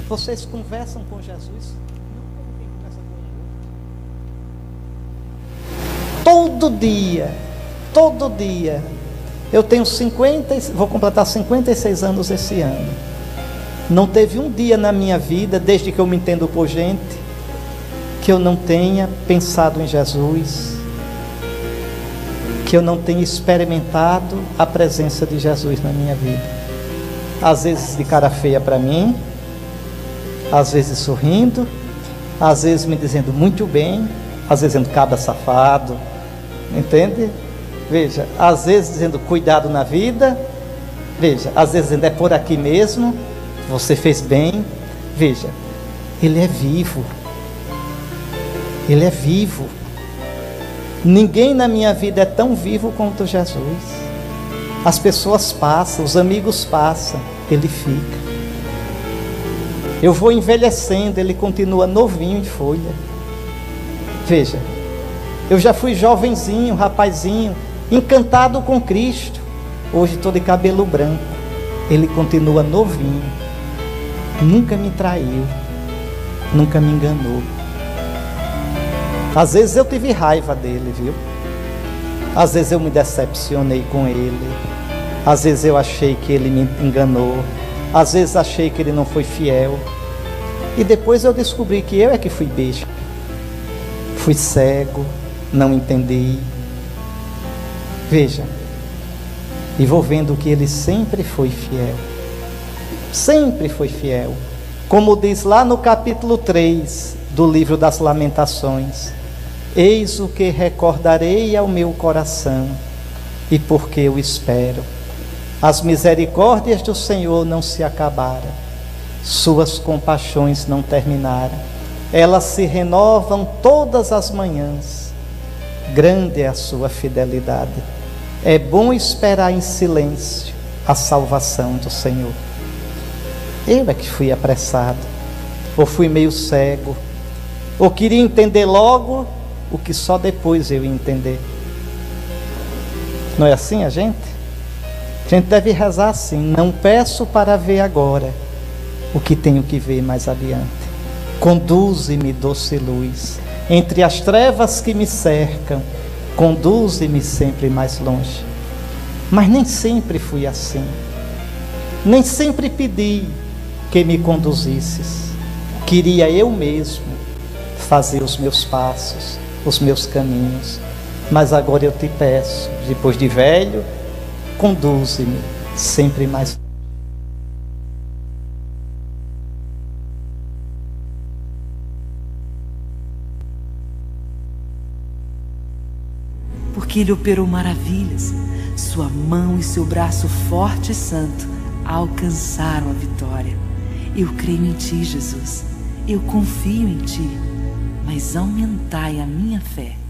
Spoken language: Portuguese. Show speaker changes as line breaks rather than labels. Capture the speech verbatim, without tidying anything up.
Vocês conversam com Jesus? Não como quem conversa com o outro. Todo dia, todo dia. Eu tenho cinquenta, vou completar cinquenta e seis anos esse ano. Não teve um dia na minha vida, desde que eu me entendo por gente, que eu não tenha pensado em Jesus, que eu não tenha experimentado a presença de Jesus na minha vida. Às vezes de cara feia para mim, às vezes sorrindo, às vezes me dizendo muito bem, às vezes dizendo cabra safado, entende? Veja, às vezes dizendo cuidado na vida, veja, às vezes dizendo é por aqui mesmo, você fez bem. Veja, Ele é vivo, Ele é vivo. Ninguém na minha vida é tão vivo quanto Jesus. As pessoas passam, os amigos passam, Ele fica. Eu vou envelhecendo, Ele continua novinho em folha. Veja, eu já fui jovenzinho, rapazinho, encantado com Cristo. Hoje estou de cabelo branco. Ele continua novinho. Nunca me traiu, nunca me enganou. Às vezes eu tive raiva dele, viu? Às vezes eu me decepcionei com ele. Às vezes eu achei que ele me enganou. Às vezes achei que ele não foi fiel. E depois eu descobri que eu é que fui besta. Fui cego, não entendi. Veja, e vou vendo que ele sempre foi fiel. Sempre foi fiel. Como diz lá no capítulo três do livro das Lamentações: eis o que recordarei ao meu coração, e porque eu espero. As misericórdias do Senhor não se acabaram, suas compaixões não terminaram, elas se renovam todas as manhãs. Grande é a sua fidelidade. É bom esperar em silêncio a salvação do Senhor. Eu é que fui apressado, ou fui meio cego, ou queria entender logo o que só depois eu ia entender. Não é assim a gente? A gente deve rezar assim: não peço para ver agora o que tenho que ver mais adiante. Conduze-me, doce luz, entre as trevas que me cercam, conduze-me sempre mais longe. Mas nem sempre fui assim. Nem sempre pedi que me conduzisses. Queria eu mesmo fazer os meus passos, os meus caminhos. Mas agora eu te peço, depois de velho, conduze-me sempre mais.
Porque Ele operou maravilhas, sua mão e seu braço forte e santo alcançaram a vitória. Eu creio em Ti, Jesus, eu confio em Ti, mas aumentai a minha fé.